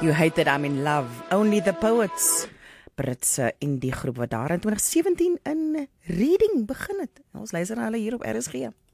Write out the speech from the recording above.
You Hated I'm in Love, Only the Poets. Britse indie groep wat daar in 2017 in Reading begin het. Ons luister na hulle hier op RSG.